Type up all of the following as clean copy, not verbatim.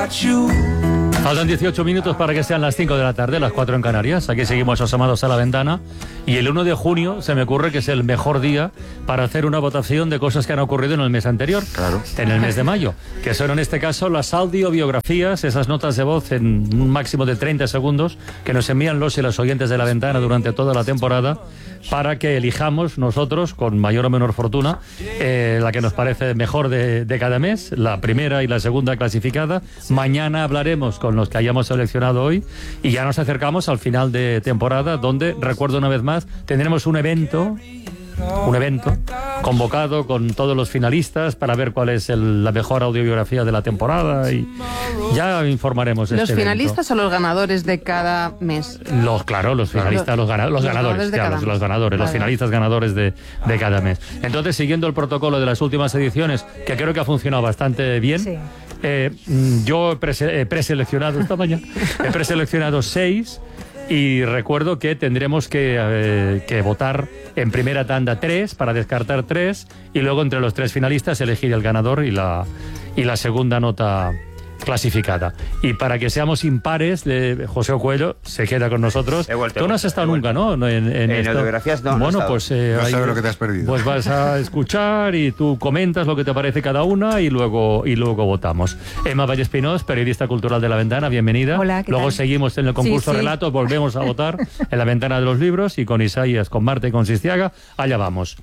Faltan 18 minutos para que sean las 5 de la tarde, las 4 en Canarias. Aquí seguimos asomados a la ventana. Y el 1 de junio se me ocurre que es el mejor día para hacer una votación de cosas que han ocurrido en el mes anterior. Claro. En el mes de mayo. Que son en este caso las audiobiografías, esas notas de voz en un máximo de 30 segundos que nos envían los y las oyentes de la ventana durante toda la temporada para que elijamos nosotros, con mayor o menor fortuna, la que nos parece mejor de cada mes, la primera y la segunda clasificada. Mañana hablaremos con los que hayamos seleccionado hoy y ya nos acercamos al final de temporada, donde, recuerdo una vez más, tendremos un evento convocado con todos los finalistas para ver cuál es la mejor audiobiografía de la temporada, y ya informaremos de ¿Los este finalistas evento. O los ganadores de cada mes? Los finalistas, los ganadores, los finalistas ganadores de cada mes. Entonces, siguiendo el protocolo de las últimas ediciones, que creo que ha funcionado bastante bien, Sí. yo he preseleccionado esta mañana, he preseleccionado 6. Y recuerdo que tendremos que votar en primera tanda 3 para descartar 3 y luego entre los 3 finalistas elegir el ganador y la segunda nota clasificada. Y para que seamos impares, José Cuello se queda con nosotros. Tú no has estado nunca, ¿no? En audiobiografías no. Bueno, no pues no sabes lo que te has perdido. Pues vas a escuchar y tú comentas lo que te parece cada una y luego votamos. Emma Vallespinós, periodista cultural de La Ventana, bienvenida. Hola, ¿qué luego tal? seguimos en el concurso Sí. Relatos, volvemos a votar en La Ventana de los Libros y con Isaías, con Marta y con Sistiaga, allá vamos.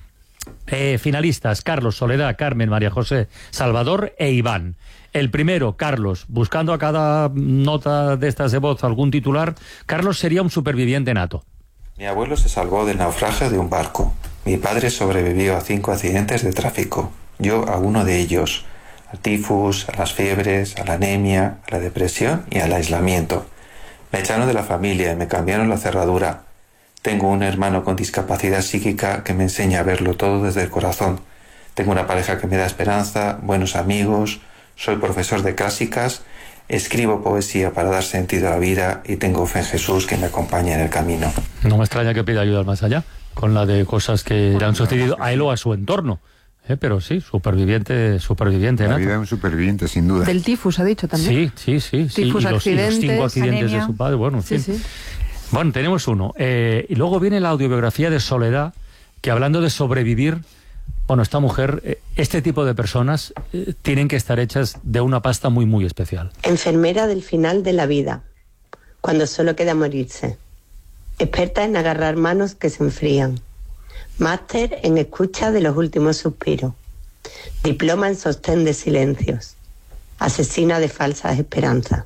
Finalistas: Carlos, Soledad, Carmen, María José, Salvador e Iván. El primero, Carlos, buscando a cada nota de estas de voz algún titular. Carlos sería un superviviente nato. Mi abuelo se salvó del naufragio de un barco. Mi padre sobrevivió a 5 accidentes de tráfico. Yo a uno de ellos. Al tifus, a las fiebres, a la anemia, a la depresión y al aislamiento. Me echaron de la familia y me cambiaron la cerradura. Tengo un hermano con discapacidad psíquica que me enseña a verlo todo desde el corazón. Tengo una pareja que me da esperanza, buenos amigos, soy profesor de clásicas, escribo poesía para dar sentido a la vida y tengo fe en Jesús que me acompaña en el camino. No me extraña que pida ayuda al más allá, con la de cosas que le han sucedido a él o a su entorno. Pero sí, superviviente La nato. vida de un superviviente, sin duda. Del tifus, ha dicho también. Sí. Tifus, y los 5 accidentes, accidentes anemia. de su padre, bueno, en fin. Sí. Bueno, tenemos uno. Y luego viene la audiobiografía de Soledad, que hablando de sobrevivir, bueno, esta mujer, este tipo de personas tienen que estar hechas de una pasta muy, muy especial. Enfermera del final de la vida, cuando solo queda morirse. Experta en agarrar manos que se enfrían. Máster en escucha de los últimos suspiros. Diploma en sostén de silencios. Asesina de falsas esperanzas.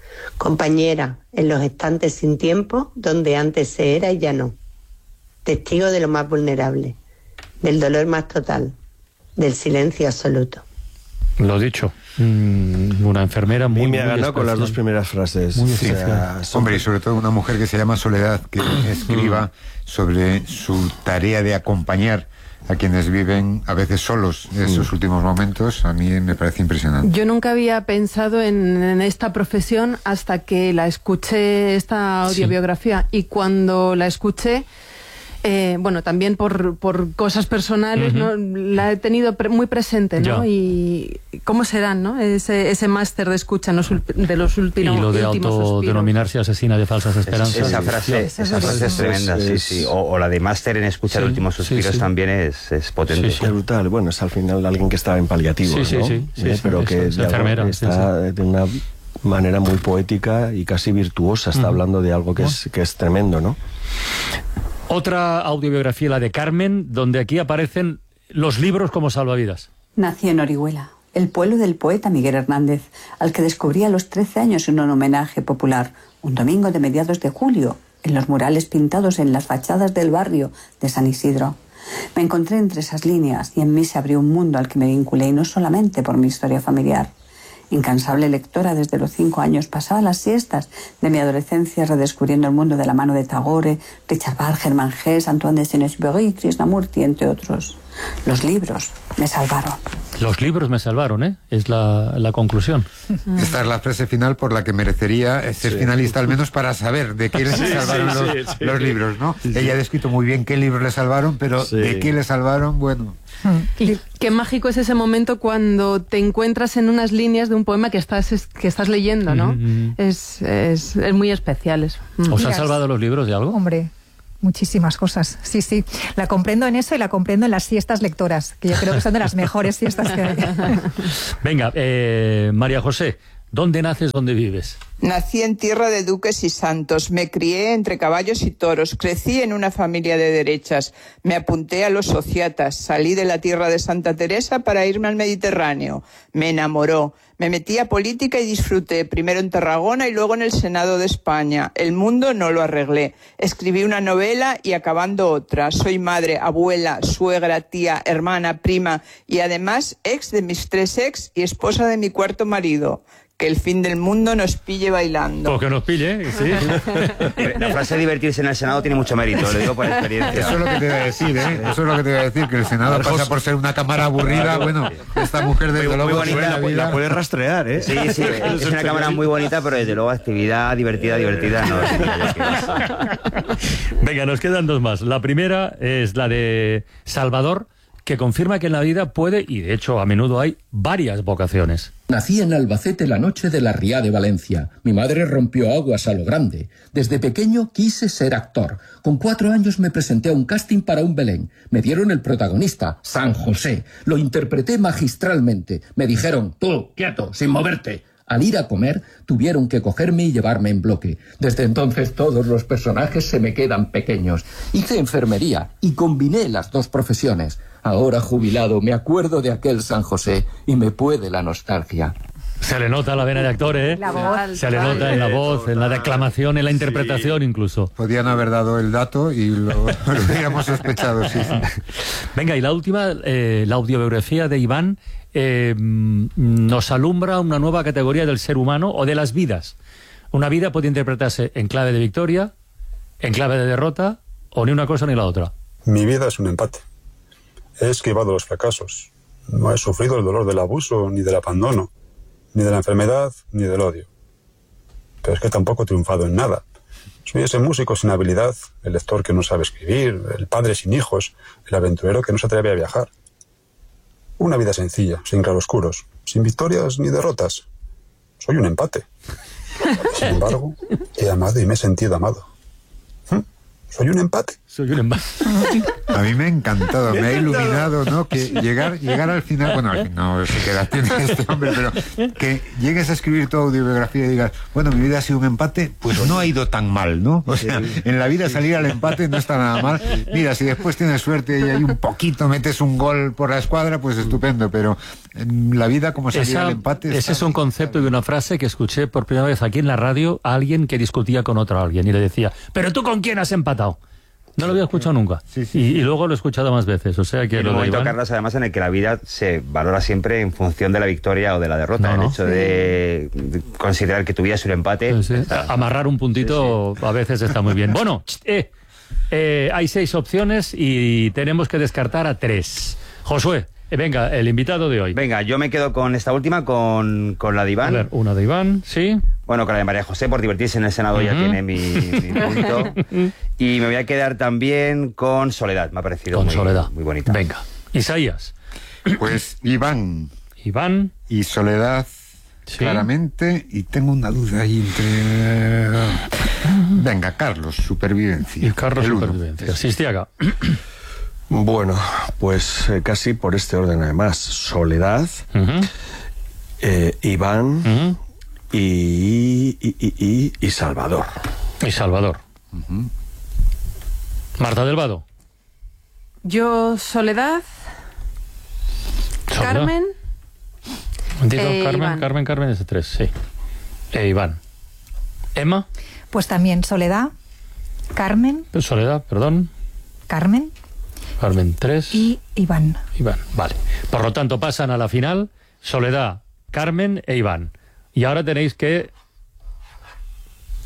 Compañera en los estantes sin tiempo, donde antes se era y ya no. Testigo de lo más vulnerable, del dolor más total, del silencio absoluto. Lo dicho, una enfermera muy, y me ha muy ganado con las especial. 2 primeras frases. Muy O sea, Hombre, y sobre todo una mujer que se llama Soledad, que escriba sobre su tarea de acompañar a quienes viven a veces solos en esos últimos momentos, a mí me parece impresionante. Yo nunca había pensado en esta profesión hasta que la escuché, esta audiobiografía, y cuando la escuché, bueno, también por cosas personales, ¿no? La he tenido muy presente, ¿no? Ya. Y cómo serán, ¿no? Ese máster de escucha de los últimos Y lo de últimos suspiros. autodenominarse asesina de falsas esperanzas. Esa frase es tremenda, sí. O la de máster en escucha de últimos suspiros también es potente. Sí. Es brutal. Bueno, es al final alguien que está en paliativos, Sí, ¿no? sí, pero que es enfermera, está de una manera muy poética y casi virtuosa. Está hablando de algo que es tremendo, ¿no? Otra audiobiografía, la de Carmen, donde aquí aparecen los libros como salvavidas. Nací en Orihuela, el pueblo del poeta Miguel Hernández, al que descubrí a los 13 años en un homenaje popular, un domingo de mediados de julio, en los murales pintados en las fachadas del barrio de San Isidro. Me encontré entre esas líneas y en mí se abrió un mundo al que me vinculé, y no solamente por mi historia familiar. Incansable lectora desde los 5 años, pasaba las siestas de mi adolescencia redescubriendo el mundo de la mano de Tagore, Richard Bach, Germán Hesse, Antoine de Saint-Exupéry, Krishnamurti, entre otros. Los libros me salvaron. Los libros me salvaron, ¿eh? Es la conclusión. Esta es la frase final por la que merecería ser finalista, al menos para saber de qué le salvaron los libros, ¿no? Ella ha descrito muy bien qué libros le salvaron, pero de qué le salvaron, bueno... Qué mágico es ese momento cuando te encuentras en unas líneas de un poema que estás leyendo, ¿no? Es muy especial eso. ¿Os han salvado los libros de algo? Hombre, muchísimas cosas. Sí, sí. La comprendo en eso y la comprendo en las siestas lectoras, que yo creo que son de las mejores siestas que hay. Venga, María José, ¿dónde naces, dónde vives? Nací en tierra de duques y santos, me crié entre caballos y toros, crecí en una familia de derechas, me apunté a los sociatas, salí de la tierra de Santa Teresa para irme al Mediterráneo, me enamoró, me metí a política y disfruté, primero en Tarragona y luego en el Senado de España. El mundo no lo arreglé, escribí una novela y acabando otra, soy madre, abuela, suegra, tía, hermana, prima y además ex de mis 3 ex y esposa de mi 4º marido. Que el fin del mundo nos pille bailando. Pues que nos pille, sí. La frase de divertirse en el Senado tiene mucho mérito, lo digo por experiencia. Eso es lo que te iba a decir, ¿eh? Eso es lo que te iba a decir, que el Senado pasa por ser una cámara aburrida. Bueno, esta mujer desde luego la puede rastrear, ¿eh? Sí, es una cámara muy bonita, pero desde luego actividad divertida no. Venga, nos quedan 2 más. La primera es la de Salvador, que confirma que en la vida puede, y de hecho a menudo hay, varias vocaciones. Nací en Albacete la noche de la Ría de Valencia. Mi madre rompió aguas a lo grande. Desde pequeño quise ser actor. Con 4 años me presenté a un casting para un Belén. Me dieron el protagonista, San José. Lo interpreté magistralmente. Me dijeron, tú, quieto, sin moverte. Al ir a comer, tuvieron que cogerme y llevarme en bloque. Desde entonces todos los personajes se me quedan pequeños. Hice enfermería y combiné las 2 profesiones. Ahora jubilado me acuerdo de aquel San José y me puede la nostalgia. Se le nota la vena de actor, ¿eh? La voz. Se le nota en la voz, en la declamación, en la interpretación incluso. Podían haber dado el dato y lo hubiéramos sospechado, sí. Venga, y la última, la audiobiografía de Iván nos alumbra una nueva categoría del ser humano o de las vidas. Una vida puede interpretarse en clave de victoria, en clave de derrota, o ni una cosa ni la otra. Mi vida es un empate. He esquivado los fracasos. No he sufrido el dolor del abuso, ni del abandono, ni de la enfermedad, ni del odio. Pero es que tampoco he triunfado en nada. Soy ese músico sin habilidad, el lector que no sabe escribir, el padre sin hijos, el aventurero que no se atreve a viajar. Una vida sencilla, sin claroscuros, sin victorias ni derrotas. Soy un empate. Sin embargo, he amado y me he sentido amado. Soy un empate. Soy un empate. A mí me ha encantado, me ha iluminado, ¿no? Que llegar al final, bueno, al final no sé qué edad tiene este hombre, pero que llegues a escribir tu autobiografía y digas, bueno, mi vida ha sido un empate, pues no ha ido tan mal, ¿no? O sea, en la vida salir al empate no está nada mal. Mira, si después tienes suerte y hay un poquito, metes un gol por la escuadra, pues estupendo, pero en la vida como salir al empate... Ese es un concepto y una frase que escuché por primera vez aquí en la radio a alguien que discutía con otro alguien y le decía, ¿pero tú con quién has empatado? No lo había escuchado nunca. Sí. Y luego lo he escuchado más veces. O sea que en un momento, Carlos, además, en el que la vida se valora siempre en función de la victoria o de la derrota. El hecho de considerar que tu vida es un empate. Amarrar un puntito a veces está muy bien. Bueno, hay 6 opciones y tenemos que descartar a 3. Josué, venga, el invitado de hoy. Venga, yo me quedo con esta última, con la de Iván. A ver, una de Iván, sí. Bueno, con la de María José, por divertirse en el Senado ya tiene mi punto. Y me voy a quedar también con Soledad, me ha parecido muy bonita. Venga, Isaías. Pues Iván y Soledad, claramente, y tengo una duda ahí entre... Venga, Carlos, supervivencia. Y Carlos, supervivencia. Sistiaga. Bueno, pues casi por este orden además. Soledad, Iván... Y Salvador. Y Salvador. Marta del Vado. Yo, Soledad. Carmen. Carmen es de 3, sí. Iván. Emma. Pues también Soledad, Carmen. Soledad, perdón. Carmen. Carmen 3. Y Iván. Vale. Por lo tanto, pasan a la final Soledad, Carmen e Iván. Y ahora tenéis que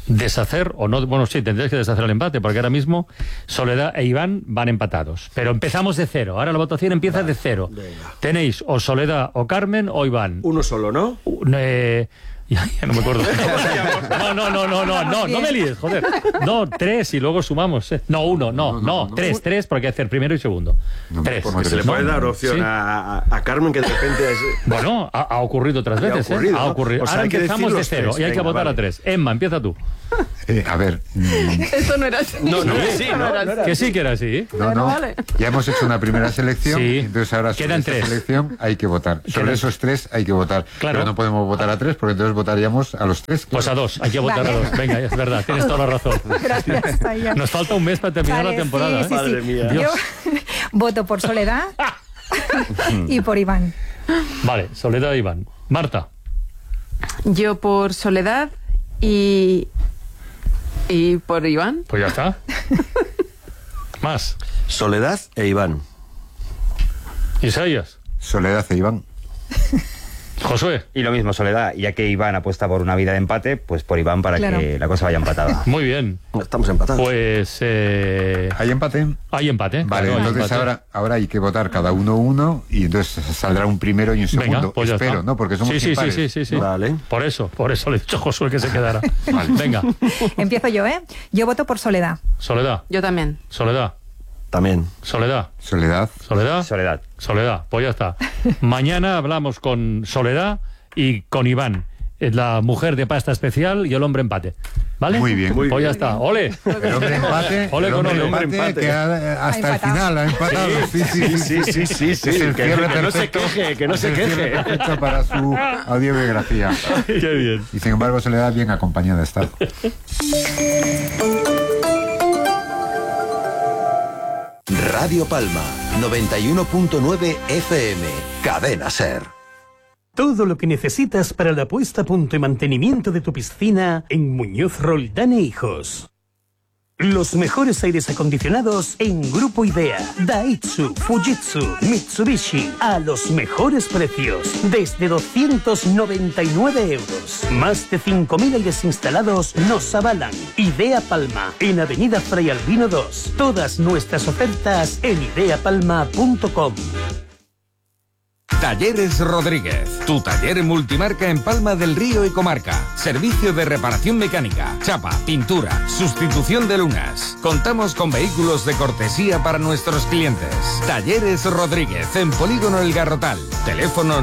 deshacer o no, bueno, sí, tendréis que deshacer el empate, porque ahora mismo Soledad e Iván van empatados. Pero empezamos de cero, ahora la votación empieza de cero. Venga. Tenéis o Soledad o Carmen o Iván. Uno solo, ¿no? Ya no me acuerdo. No me líes, joder. No, 3 y luego sumamos. No, 1, no, 3, porque hay que hacer primero y segundo. 3. Porque se le puede dar opción a Carmen, que de repente es... Bueno, ha ocurrido otras veces. Ha ocurrido. O sea, ahora empezamos de cero y hay que votar a 3. Emma, empieza tú. A ver. Esto no era así. Que sí que era así. No. Vale. Ya hemos hecho una primera selección. Sí. Entonces ahora sobre esta selección hay que votar. Sobre esos 3 hay que votar. Claro. Pero no podemos votar a 3 porque entonces votaríamos a los 3. Claro. Pues a 2, hay que votar a 2. Venga, es verdad, tienes toda la razón. Gracias. Nos falta un mes para terminar la temporada. Sí. Madre mía. Yo voto por Soledad y por Iván. Vale, Soledad e Iván. Marta. Yo por Soledad y por Iván. Pues ya está. Más. Soledad e Iván. Isaías. Soledad e Iván. Josué. Y lo mismo, Soledad, ya que Iván apuesta por una vida de empate, pues por Iván para que la cosa vaya empatada. Muy bien. Estamos empatados. Pues... ¿Hay empate? Hay empate. Vale, claro, entonces empate. ahora hay que votar cada uno y entonces saldrá un primero y un segundo. Venga, pues espero, ¿no? Porque somos impares. Sí. Vale. Por eso le he dicho a Josué que se quedara. Vale. Venga. Empiezo yo, ¿eh? Yo voto por Soledad. Soledad. Yo también. Soledad. También. Soledad. Soledad. Pues ya está. Mañana hablamos con Soledad y con Iván, la mujer de pasta especial y el hombre empate. ¿Vale? Muy bien. Pues ya está. ¡Ole! El hombre empate. Ole con ole. Empate que hasta el final ha empatado. Sí. Es el cierre perfecto. Que no se queje. Perfecto para su audiobiografía. Qué bien. Y sin embargo, Soledad bien acompañada está. Radio Palma, 91.9 FM, Cadena Ser. Todo lo que necesitas para la puesta a punto y mantenimiento de tu piscina en Muñoz Roldán e Hijos. Los mejores aires acondicionados en Grupo Idea, Daihatsu, Fujitsu, Mitsubishi, a los mejores precios, desde 299 euros. Más de 5.000 aires instalados nos avalan. Idea Palma, en Avenida Fray Albino 2. Todas nuestras ofertas en ideapalma.com. Talleres Rodríguez, tu taller multimarca en Palma del Río y comarca. Servicio de reparación mecánica, chapa, pintura, sustitución de lunas. Contamos con vehículos de cortesía para nuestros clientes. Talleres Rodríguez, en Polígono El Garrotal. Teléfono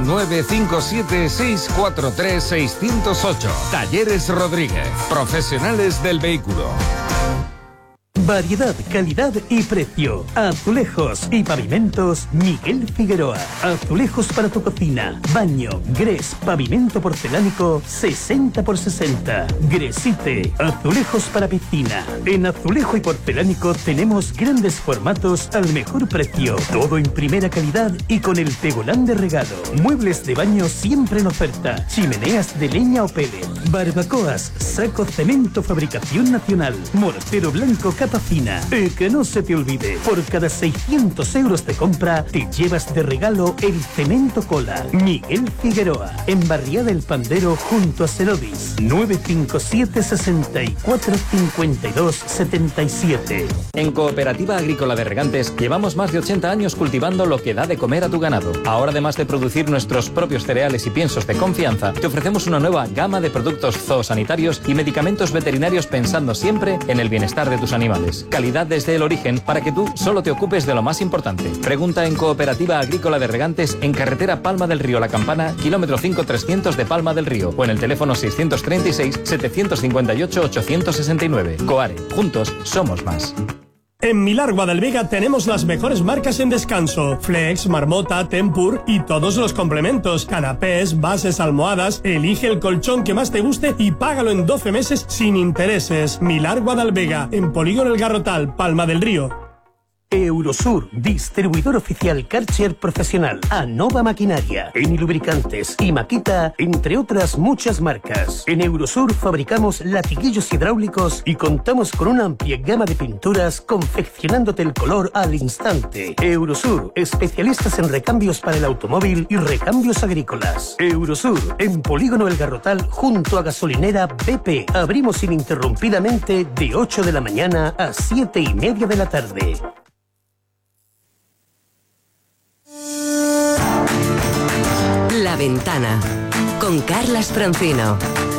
957-643-608. Talleres Rodríguez, profesionales del vehículo. Variedad, calidad y precio. Azulejos y pavimentos Miguel Figueroa. Azulejos para tu cocina, baño, gres, pavimento porcelánico 60x60. Gresite. Azulejos para piscina. En azulejo y porcelánico tenemos grandes formatos al mejor precio. Todo en primera calidad y con el tegolán de regalo. Muebles de baño siempre en oferta. Chimeneas de leña o pellet. Barbacoas, saco cemento fabricación nacional. Mortero blanco capa fina. Que no se te olvide, por cada 600 euros de compra te llevas de regalo el cemento cola. Miguel Figueroa, en Barriada del Pandero junto a Cerodis. 957 64 52 77. En Cooperativa Agrícola de Regantes llevamos más de 80 años cultivando lo que da de comer a tu ganado. Ahora, además de producir nuestros propios cereales y piensos de confianza, te ofrecemos una nueva gama de productos zoosanitarios y medicamentos veterinarios pensando siempre en el bienestar de tus animales. Calidad desde el origen para que tú solo te ocupes de lo más importante. Pregunta en Cooperativa Agrícola de Regantes en carretera Palma del Río La Campana, kilómetro 5-300 de Palma del Río, o en el teléfono 636-758-869. Coare, juntos somos más. En Milar Guadalvega tenemos las mejores marcas en descanso. Flex, Marmota, Tempur y todos los complementos. Canapés, bases, almohadas. Elige el colchón que más te guste y págalo en 12 meses sin intereses. Milar Guadalvega, en Polígono El Garrotal, Palma del Río. Eurosur, distribuidor oficial Karcher profesional. Anova Maquinaria, Eni Lubricantes y Makita, entre otras muchas marcas. En Eurosur fabricamos latiguillos hidráulicos y contamos con una amplia gama de pinturas confeccionándote el color al instante. Eurosur, especialistas en recambios para el automóvil y recambios agrícolas. Eurosur, en Polígono El Garrotal, junto a gasolinera BP. Abrimos ininterrumpidamente de 8 de la mañana a 7:30 de la tarde. La Ventana, con Carlas Francino.